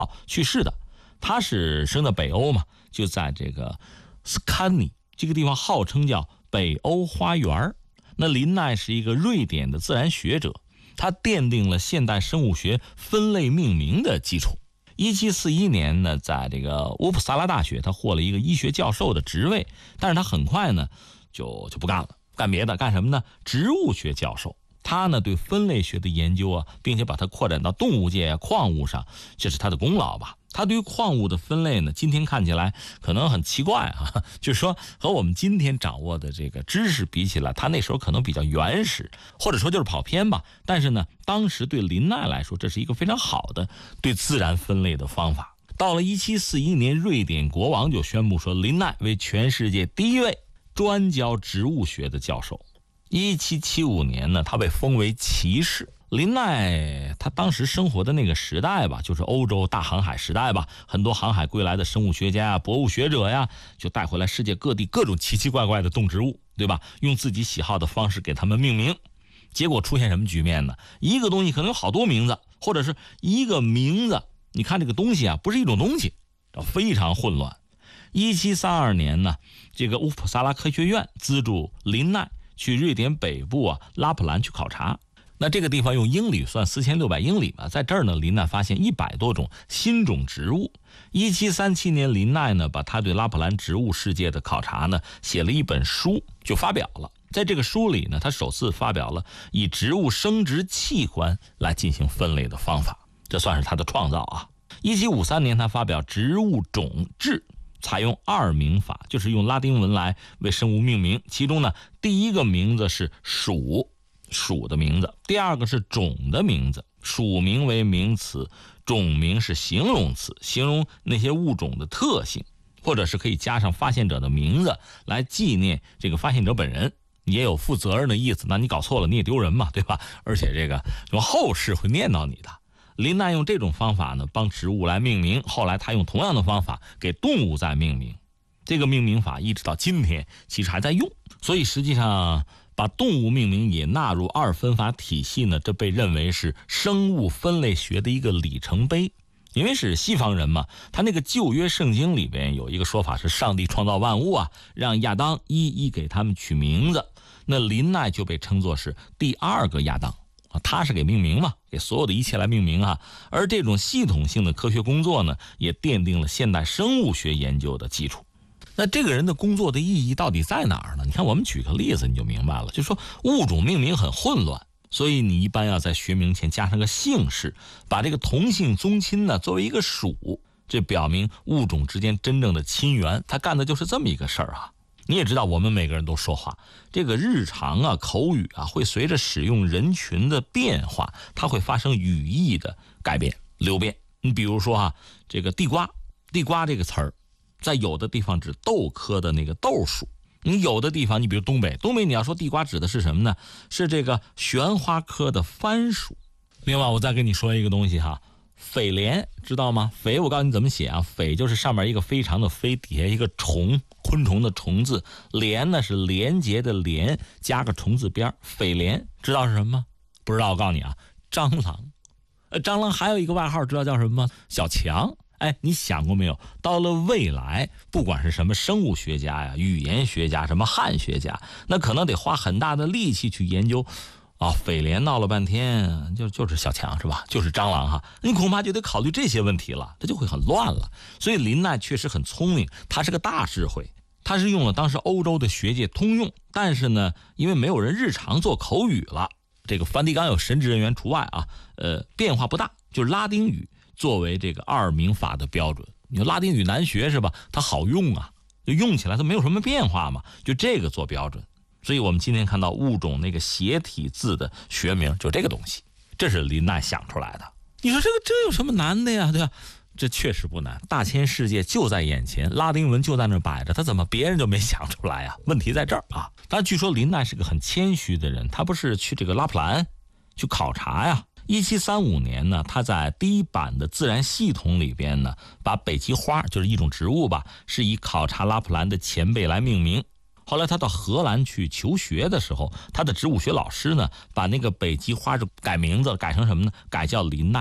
去世的。他是生在北欧嘛，就在这个斯堪尼这个地方，号称叫北欧花园。那林奈是一个瑞典的自然学者，他奠定了现代生物学分类命名的基础。1741年呢，在这个乌普萨拉大学，他获了一个医学教授的职位，但是他很快呢就不干了，干别的，干什么呢？植物学教授。他呢对分类学的研究啊，并且把它扩展到动物界啊、矿物上，这是他的功劳吧。他对于矿物的分类呢，今天看起来可能很奇怪啊，就是说和我们今天掌握的这个知识比起来，他那时候可能比较原始，或者说就是跑偏吧。但是呢，当时对林奈来说，这是一个非常好的对自然分类的方法。到了1741年，瑞典国王就宣布说，林奈为全世界第一位专教植物学的教授。1775年呢，他被封为骑士。林奈他当时生活的那个时代吧，就是欧洲大航海时代吧，很多航海归来的生物学家啊、博物学者呀，就带回来世界各地各种奇奇怪怪的动植物，对吧？用自己喜好的方式给他们命名。结果出现什么局面呢？一个东西可能有好多名字，或者是一个名字，你看这个东西啊，不是一种东西，非常混乱。1732年呢，这个乌普萨拉科学院资助林奈去瑞典北部啊拉普兰去考察。那这个地方用英里算4600英里嘛，在这儿呢，林奈发现100多种新种植物。1737年，林奈呢把他对拉普兰植物世界的考察呢写了一本书，就发表了。在这个书里呢，他首次发表了以植物生殖器官来进行分类的方法，这算是他的创造啊。1753年，他发表《植物种志》，采用二名法，就是用拉丁文来为生物命名。其中呢，第一个名字是属的名字，第二个是种的名字。属名为名词，种名是形容词，形容那些物种的特性，或者是可以加上发现者的名字来纪念这个发现者本人，也有负责任的意思。那你搞错了你也丢人嘛，对吧？而且这个什么后世会念叨你的。林奈用这种方法呢帮植物来命名，后来他用同样的方法给动物再命名，这个命名法一直到今天其实还在用。所以实际上把动物命名也纳入二分法体系呢，这被认为是生物分类学的一个里程碑。因为是西方人嘛，他那个旧约圣经里边有一个说法是上帝创造万物啊，让亚当一一给他们取名字。那林奈就被称作是第二个亚当，他是给命名嘛，给所有的一切来命名啊。而这种系统性的科学工作呢，也奠定了现代生物学研究的基础。那这个人的工作的意义到底在哪儿呢？你看，我们举个例子你就明白了，就是说物种命名很混乱，所以你一般要在学名前加上个姓氏，把这个同姓宗亲呢作为一个属，这表明物种之间真正的亲缘。他干的就是这么一个事儿啊。你也知道，我们每个人都说话，这个日常啊、口语啊，会随着使用人群的变化，它会发生语义的改变、流变。你比如说啊，这个地瓜这个词儿，在有的地方指豆科的那个豆属，你有的地方，你比如东北你要说地瓜指的是什么呢？是这个旋花科的番属。另外我再跟你说一个东西哈，蜚蠊知道吗？蜚我告诉你怎么写啊，蜚就是上面一个非常的非，底下一个虫，昆虫的虫字，连呢是连结的连，加个虫字边，蜚蠊知道是什么吗？不知道，我告诉你啊，蟑螂。蟑螂还有一个外号知道叫什么吗？小强。你想过没有，到了未来，不管是什么生物学家呀、语言学家、什么汉学家，那可能得花很大的力气去研究蜚蠊闹了半天就是小强是吧？就是蟑螂哈，你恐怕就得考虑这些问题了，这就会很乱了。所以林奈确实很聪明，他是个大智慧，他是用了当时欧洲的学界通用，但是呢，因为没有人日常做口语了，这个梵蒂冈有神职人员除外啊，变化不大，就是拉丁语作为这个二名法的标准。你说拉丁语难学是吧？它好用啊，就用起来它没有什么变化嘛，就这个做标准。所以我们今天看到物种那个斜体字的学名就这个东西，这是林奈想出来的。你说这有什么难的呀？对吧？这确实不难，大千世界就在眼前，拉丁文就在那摆着，他怎么别人就没想出来呀？问题在这儿啊。但据说林奈是个很谦虚的人，他不是去这个拉普兰去考察呀。1735年呢，他在第一版的自然系统里边呢，把北极花就是一种植物吧，是以考察拉普兰的前辈来命名。后来他到荷兰去求学的时候，他的植物学老师呢，把那个北极花就改名字，改成什么呢？改叫林奈。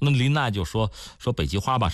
那林奈就说北极花吧